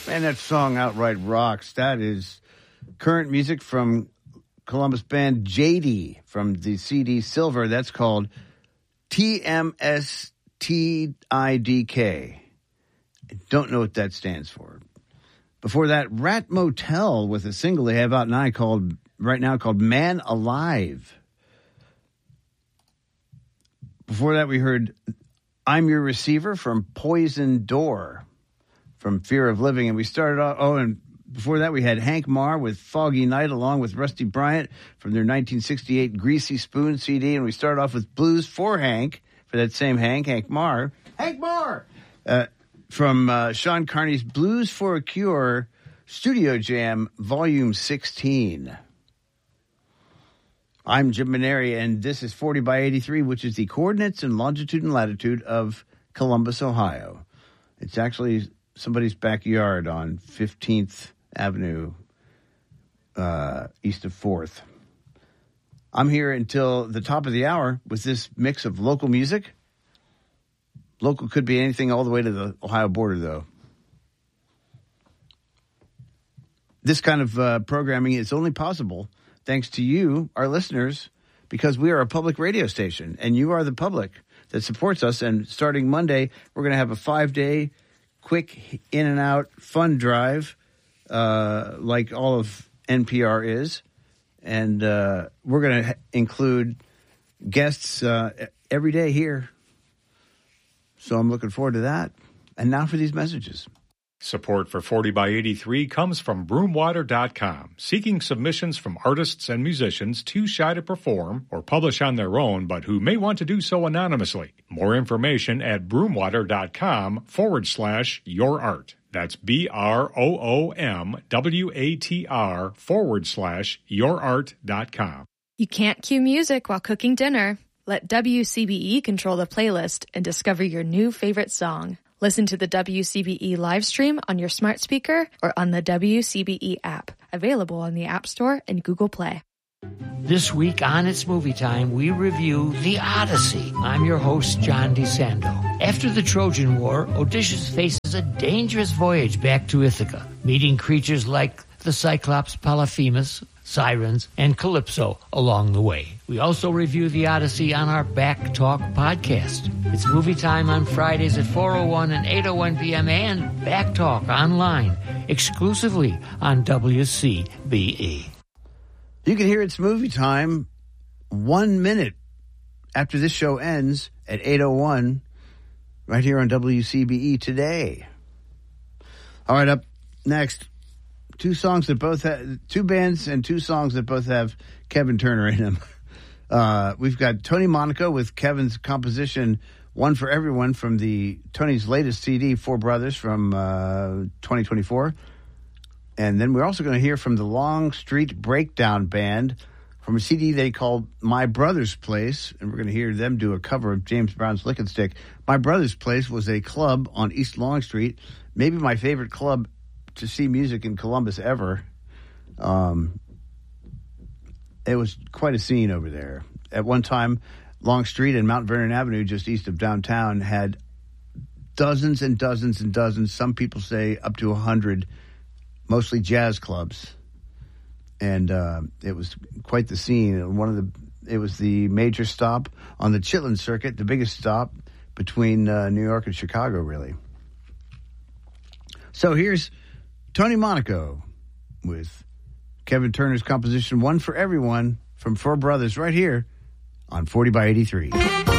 Man, that song outright rocks. That is current music from Columbus band JD from the CD Silver. That's called TMSTIDK. I don't know what that stands for. Before that, Rat Motel with a single they have out now called Man Alive. Before that, we heard I'm Your Receiver from Poison Door from Fear of Living. And we started off, and before that, we had Hank Marr with Foggy Night along with Rusty Bryant from their 1968 Greasy Spoon CD. And we started off with Blues for Hank, for that same Hank Marr. Hank Marr! From Sean Carney's Blues for a Cure Studio Jam, Volume 16. I'm Jim Maneri, and this is 40 by 83, which is the coordinates and longitude and latitude of Columbus, Ohio. It's actually somebody's backyard on 15th Avenue, east of 4th. I'm here until the top of the hour with this mix of local music. Local could be anything all the way to the Ohio border, though. This kind of programming is only possible thanks to you, our listeners, because we are a public radio station, and you are the public that supports us. And starting Monday, we're going to have a 5-day quick in and out fun drive, like all of NPR is. And we're going to include guests every day here. So I'm looking forward to that. And now for these messages. Support for 40 by 83 comes from Broomwater.com, seeking submissions from artists and musicians too shy to perform or publish on their own, but who may want to do so anonymously. More information at broomwater.com/yourart. That's BROOMWATR/yourart.com. You can't cue music while cooking dinner. Let WCBE control the playlist and discover your new favorite song. Listen to the WCBE live stream on your smart speaker or on the WCBE app. Available on the App Store and Google Play. This week on It's Movie Time, we review The Odyssey. I'm your host, John DeSando. After the Trojan War, Odysseus faces a dangerous voyage back to Ithaca, meeting creatures like the Cyclops Polyphemus, Sirens, and Calypso along the way. We also review The Odyssey on our Back Talk podcast. It's Movie Time on Fridays at 4:01 and 8:01 p.m. and Back Talk online, exclusively on WCBE. You can hear It's Movie Time 1 minute after this show ends at 8:01 right here on WCBE today. All right, up next, two songs that both have, two bands and two songs that both have Kevin Turner in them. We've got Tony Monaco with Kevin's composition One for Everyone from Tony's latest CD, Four Brothers, from 2024. And then we're also going to hear from the Long Street Breakdown Band from a CD they called My Brother's Place. And we're going to hear them do a cover of James Brown's Lick and Stick. My Brother's Place was a club on East Long Street, maybe my favorite club to see music in Columbus ever. It was quite a scene over there. At one time, Long Street and Mount Vernon Avenue, just east of downtown, had dozens and dozens and dozens, some people say up to 100, mostly jazz clubs. And it was quite the scene. It was the major stop on the Chitlin Circuit, the biggest stop between New York and Chicago, really. So here's Tony Monaco with Kevin Turner's composition One for Everyone from Four Brothers right here on 40 by 83.